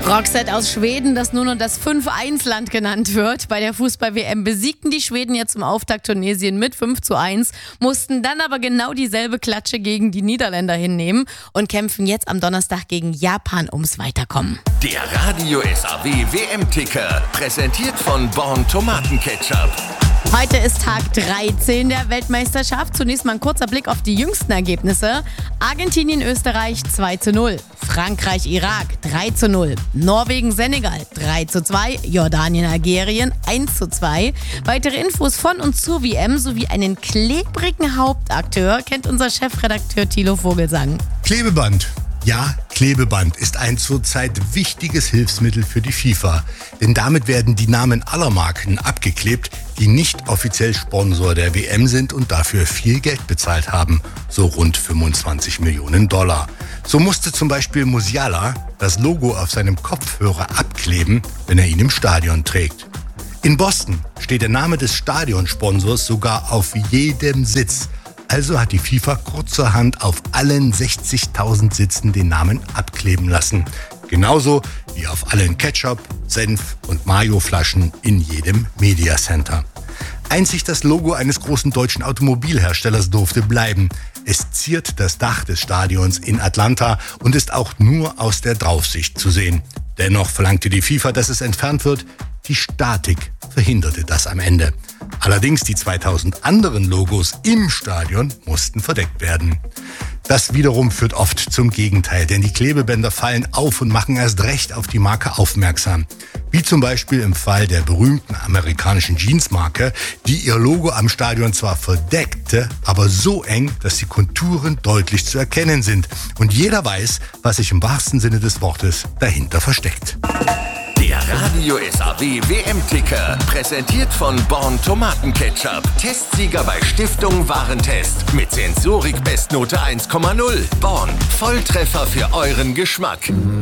Roxette aus Schweden, das nur noch das 5-1-Land genannt wird. Bei der Fußball-WM besiegten die Schweden jetzt im Auftakt Tunesien mit 5:1, mussten dann aber genau dieselbe Klatsche gegen die Niederländer hinnehmen und kämpfen jetzt am Donnerstag gegen Japan ums Weiterkommen. Der Radio SAW WM-Ticker, präsentiert von Born Tomatenketchup. Heute ist Tag 13 der Weltmeisterschaft. Zunächst mal ein kurzer Blick auf die jüngsten Ergebnisse. Argentinien, Österreich 2:0. Frankreich, Irak 3:0. Norwegen, Senegal 3:2. Jordanien, Algerien 1:2. Weitere Infos von und zur WM sowie einen klebrigen Hauptakteur kennt unser Chefredakteur Thilo Vogelsang. Klebeband. Ja, Klebeband ist ein zurzeit wichtiges Hilfsmittel für die FIFA. Denn damit werden die Namen aller Marken abgeklebt, die nicht offiziell Sponsor der WM sind und dafür viel Geld bezahlt haben. So rund 25 Millionen $. So musste zum Beispiel Musiala das Logo auf seinem Kopfhörer abkleben, wenn er ihn im Stadion trägt. In Boston steht der Name des Stadionsponsors sogar auf jedem Sitz. Also hat die FIFA kurzerhand auf allen 60.000 Sitzen den Namen abkleben lassen. Genauso wie auf allen Ketchup, Senf und Mayo-Flaschen in jedem Mediacenter. Einzig das Logo eines großen deutschen Automobilherstellers durfte bleiben. Es ziert das Dach des Stadions in Atlanta und ist auch nur aus der Draufsicht zu sehen. Dennoch verlangte die FIFA, dass es entfernt wird. Die Statik verhinderte das am Ende. Allerdings die 2000 anderen Logos im Stadion mussten verdeckt werden. Das wiederum führt oft zum Gegenteil, denn die Klebebänder fallen auf und machen erst recht auf die Marke aufmerksam. Wie zum Beispiel im Fall der berühmten amerikanischen Jeansmarke, die ihr Logo am Stadion zwar verdeckte, aber so eng, dass die Konturen deutlich zu erkennen sind. Und jeder weiß, was sich im wahrsten Sinne des Wortes dahinter versteckt. Der Radio SAW WM-Ticker, präsentiert von Born Tomatenketchup. Testsieger bei Stiftung Warentest. Mit Sensorik Bestnote 1,0. Born, Volltreffer für euren Geschmack.